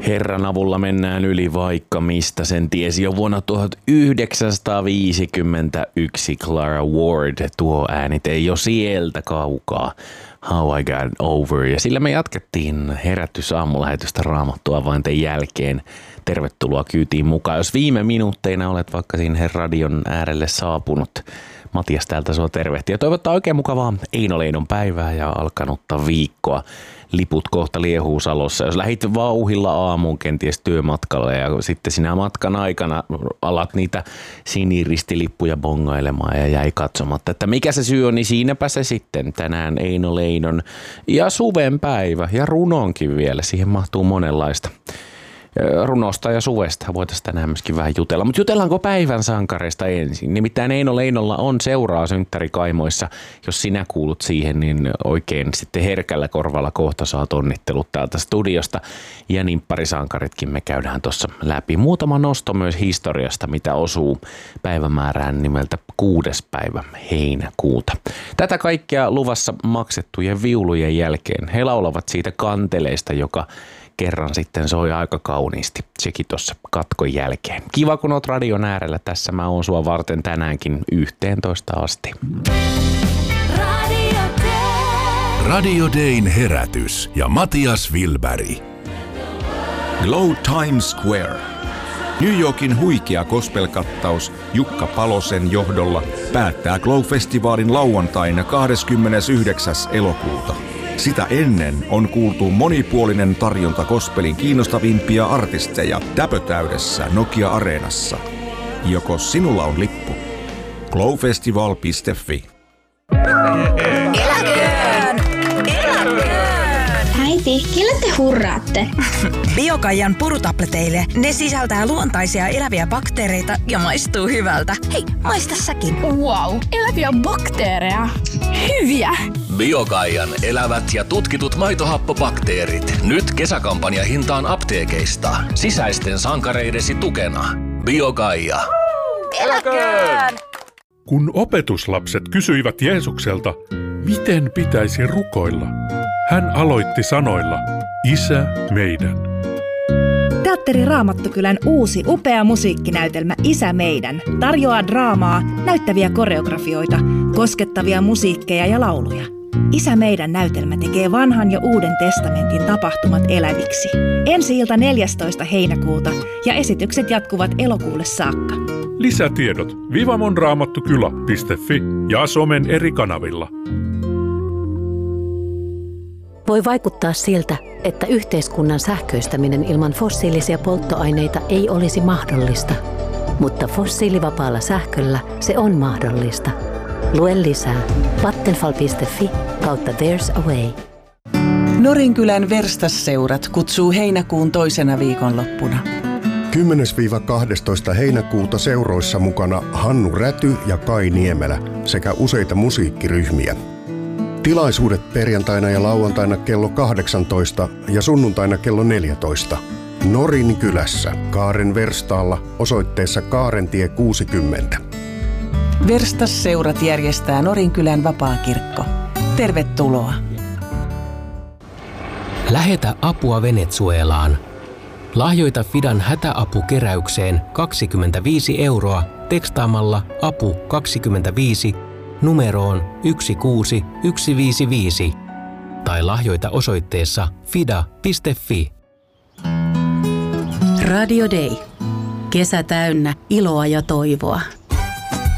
Herran avulla mennään yli vaikka mistä, sen tiesi jo vuonna 1951 Clara Ward. Tuo äänite jo sieltä kaukaa. How I Got Over. Ja sillä me jatkettiin herätysaamulähetystä Raamattua vainten jälkeen. Tervetuloa kyytiin mukaan. Jos viime minuutteina olet vaikka siinä radion äärelle saapunut, Matias täältä sua tervehtiä. Toivottaa oikein mukavaa Eino Leinon päivää ja alkanutta viikkoa. Liput kohta liehuu Salossa. Jos lähit vauhilla aamuun kenties työmatkalle ja sitten sinä matkan aikana alat niitä siniristilippuja bongailemaan ja jäi katsomatta, että mikä se syy on, niin siinäpä se sitten tänään Eino Leinon ja suven päivä ja runonkin vielä. Siihen mahtuu monenlaista. Runosta ja suvesta voitaisiin tänään myöskin vähän jutella. Mutta jutellaanko päivän sankareista ensin? Nimittäin Eino Leinolla on seuraa synttärikaimoissa. Jos sinä kuulut siihen, niin oikein sitten herkällä korvalla kohta saat onnittelut täältä studiosta. Ja nimpparisankaritkin me käydään tuossa läpi. Muutama nosto myös historiasta, mitä osuu päivämäärään nimeltä 6. päivä heinäkuuta. Tätä kaikkea luvassa maksettujen viulujen jälkeen. He laulavat siitä kanteleista, joka kerran sitten soi aika kauniisti. Sekin tuossa katkon jälkeen. Kiva, kun oot radion äärellä. Tässä mä oon sua varten tänäänkin 11 asti. Radio Dayn herätys ja Matias Wilberg. Glow Times Square. New Yorkin huikea gospel-kattaus Jukka Palosen johdolla päättää Glow-festivaalin lauantaina 29. elokuuta. Sitä ennen on kuultu monipuolinen tarjonta gospelin kiinnostavimpia artisteja täpötäydessä Nokia-areenassa. Joko sinulla on lippu? glowfestival.fi. Eläköön! Äiti, kelle te hurraatte? Biokaijan purutableteille. Ne sisältää luontaisia eläviä bakteereita ja maistuu hyvältä. Hei, maista säkin. Wow, eläviä bakteereja. Hyviä! Biokaijan elävät ja tutkitut maitohappobakteerit. Nyt kesäkampanja hintaan apteekeista. Sisäisten sankareidesi tukena. Biokaija. Eläköön! Kun opetuslapset kysyivät Jeesukselta, miten pitäisi rukoilla, hän aloitti sanoilla, Isä meidän. Teatteri Raamattukylän uusi upea musiikkinäytelmä Isä meidän tarjoaa draamaa, näyttäviä koreografioita, koskettavia musiikkeja ja lauluja. Isä meidän näytelmä tekee vanhan ja uuden testamentin tapahtumat eläviksi. Ensi-ilta 14. heinäkuuta ja esitykset jatkuvat elokuulle saakka. Lisätiedot vivamonraamattukylä.fi ja somen eri kanavilla. Voi vaikuttaa siltä, että yhteiskunnan sähköistäminen ilman fossiilisia polttoaineita ei olisi mahdollista. Mutta fossiilivapaalla sähköllä se on mahdollista. Lue lisää vattenfall.fi/there's a way. Norinkylän Verstasseurat kutsuu heinäkuun toisena viikonloppuna. 10-12 heinäkuuta seuroissa mukana Hannu Räty ja Kai Niemelä sekä useita musiikkiryhmiä. Tilaisuudet perjantaina ja lauantaina kello 18 ja sunnuntaina kello 14. Norin kylässä Kaaren Verstaalla osoitteessa Kaarentie 60. Verstasseurat järjestää Norinkylän vapaakirkko. Tervetuloa! Lähetä apua Venezuelaan. Lahjoita Fidan hätäapukeräykseen 25 € tekstaamalla apu 25 numeroon 16155 tai lahjoita osoitteessa fida.fi. Radio Day. Kesä täynnä iloa ja toivoa.